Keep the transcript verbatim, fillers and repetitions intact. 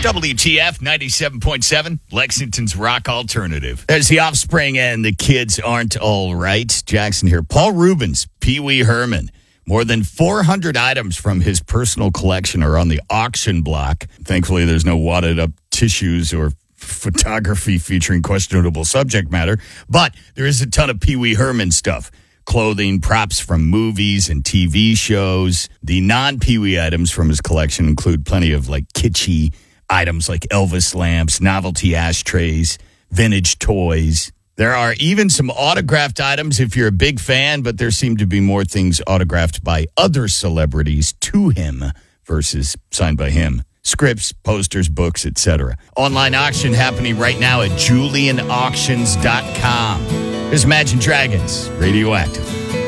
W T F ninety-seven point seven, Lexington's rock alternative. As the Offspring and the Kids Aren't All Right. Jackson here. Paul Rubens, Pee Wee Herman. More than four hundred items from his personal collection are on the auction block. Thankfully, there's no wadded up tissues or photography featuring questionable subject matter. But there is a ton of Pee Wee Herman stuff. Clothing, props from movies and T V shows. The non-Pee Wee items from his collection include plenty of like kitschy items like Elvis lamps, novelty ashtrays, vintage toys. There are even some autographed items if you're a big fan, but there seem to be more things autographed by other celebrities to him versus signed by him. Scripts, posters, books, et cetera. Online auction happening right now at julian auctions dot com. There's Imagine Dragons, Radioactive.